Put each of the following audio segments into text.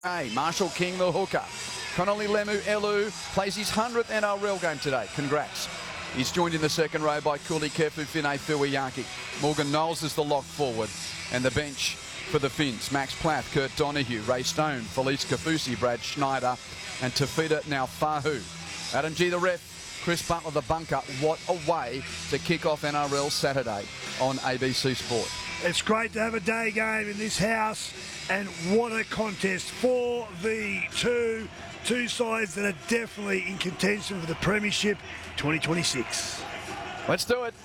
Marshall King, the hooker. Connolly Lemu-Elu plays his 100th NRL game today. Congrats. He's joined in the second row by Kuli Kefu, Finay Fuiaki. Morgan Knowles is the lock forward. And the bench for the Finns: Max Plath, Kurt Donahue, Ray Stone, Felice Kafusi, Brad Schneider, and Tafida Naufahu. Adam G, the ref. Chris Butler, the bunker. What a way to kick off NRL Saturday on ABC Sport. It's great to have a day game in this house, and what a contest. 4v2, two sides that are definitely in contention for the Premiership 2026. Let's do it.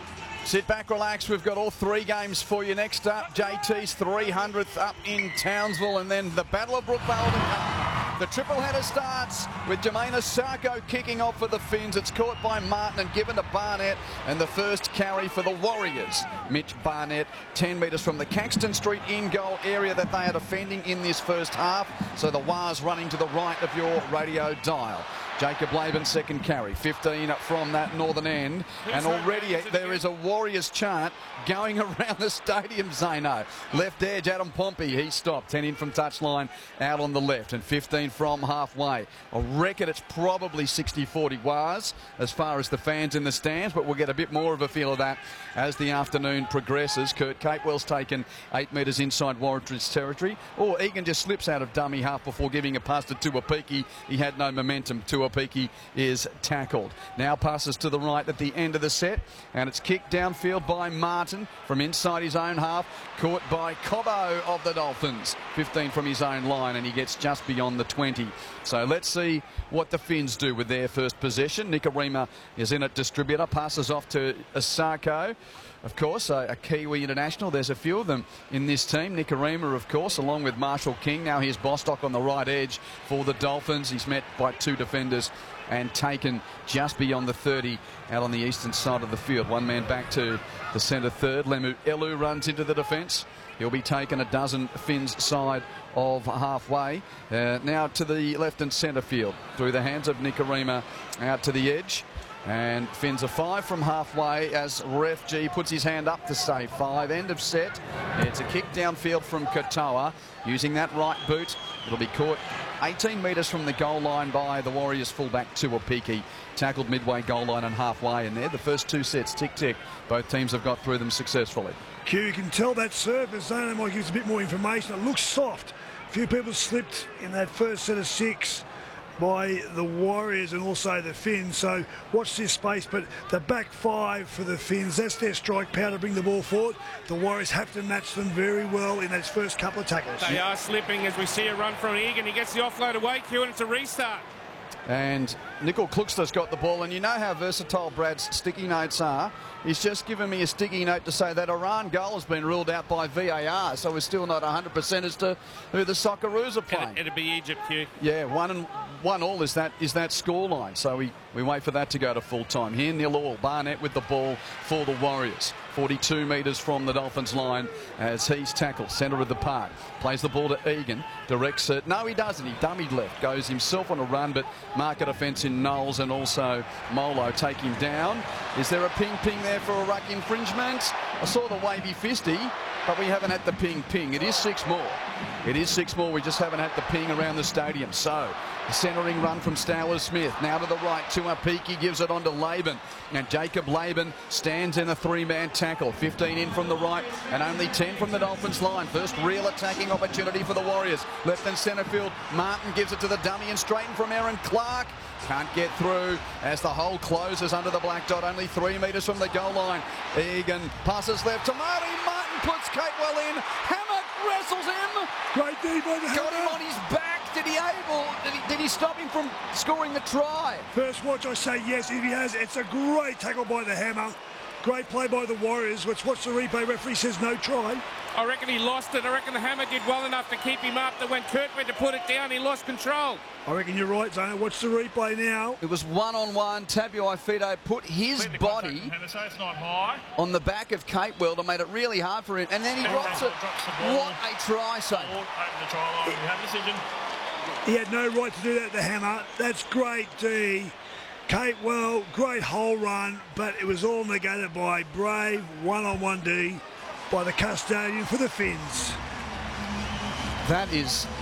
Sit back, relax. We've got all three games for you. Next up, JT's 300th up in Townsville, and then the Battle of Brookvale to come. The triple header starts with Jermaine Asako kicking off for the Finns. It's caught by Martin and given to Barnett, and the first carry for the Warriors. Mitch Barnett, 10 metres from the Caxton Street in-goal area that they are defending in this first half. So the Wars running to the right of your radio dial. Jacob Laban, second carry, 15 from that northern end, and already there is a Warriors chant going around the stadium, Zano. Left edge, Adam Pompey, he stopped, 10 in from touchline, out on the left, and 15 from halfway. I reckon it's probably 60-40 Wars as far as the fans in the stands, but we'll get a bit more of a feel of that as the afternoon progresses. Kurt Capewell's taken 8 metres inside Warriors territory. Or Egan just slips out of dummy half before giving a pass to Tuapiki. He had no momentum. Tuapiki is tackled. Now passes to the right at the end of the set, and it's kicked downfield by Martin from inside his own half, caught by Cobbo of the Dolphins. 15 from his own line, and he gets just beyond the 20. So let's see what the Finns do with their first possession. Nikorima is in at distributor, passes off to Asako. Of course, a Kiwi international. There's a few of them in this team. Nikorima, of course, along with Marshall King. Now here's Bostock on the right edge for the Dolphins. He's met by two defenders and taken just beyond the 30 out on the eastern side of the field. One man back to the centre third. Lemu-Elu runs into the defence. He'll be taken a dozen Finns side of halfway. Now to the left and centre field through the hands of Nikorima out to the edge. And Finns are 5 from halfway as Ref G puts his hand up to say 5. End of set. It's a kick downfield from Katoa using that right boot. It'll be caught 18 metres from the goal line by the Warriors fullback Tuapiki. Tackled midway goal line and halfway in there. The first two sets, tick-tick. Both teams have got through them successfully. Q, you can tell that surface, Zona might give us a bit more information. It looks soft. A few people slipped in that first set of 6 by the Warriors and also the Finns, so watch this space. But the back 5 for the Finns, that's their strike power to bring the ball forward. The Warriors have to match them very well in those first couple of tackles. They are slipping as we see a run from Egan. He gets the offload away, Q, and it's a restart. And Nickel Kluxter's got the ball, and you know how versatile Brad's sticky notes are. He's just given me a sticky note to say that Iran goal has been ruled out by VAR, so we're still not 100% as to who the Socceroos are playing. It'd be Egypt, Q. Yeah, 1-1 is that scoreline, so we wait for that to go to full time. Here 0-0, Barnett with the ball for the Warriors. 42 metres from the Dolphins line as he's tackled, centre of the park. Plays the ball to Egan, directs it. No, he doesn't. He dummied left, goes himself on a run, but mark a defence in Knowles and also Molo take him down. Is there a ping there for a ruck infringement? I saw the wavy fisty, but we haven't had the ping. It is 6 more. It is 6 more. We just haven't had the ping around the stadium. So, the centering run from Stowers Smith. Now to the right, Tuapiki gives it on to Laban. And Jacob Laban stands in a 3-man tackle. 15 in from the right and only 10 from the Dolphins line. First real attacking opportunity for the Warriors. Left and centre field. Martin gives it to the dummy and straighten from Aaron Clark. Can't get through as the hole closes under the black dot. Only 3 metres from the goal line. Egan passes left to Marty. Martin puts Capewell in. Hammer wrestles him. Great D by the Got him on his back. Did he stop him from scoring the try? First watch, I say yes. If he has, it's a great tackle by the Hammer. Great play by the Warriors. Let's watch the replay. Referee says no try. I reckon he lost it. I reckon the Hammer did well enough to keep him up that when Kurt went to put it down, he lost control. I reckon you're right, Zona. Watch the replay now. It was one-on-one. Tabuai-Fidow put his body on the back of Capewell to make it really hard for him. And then he drops it. What a try, son. He had no right to do that, the Hammer. That's great D. Capewell, great hole run, but it was all negated by brave one-on-one D by the custodian for the Finns. That is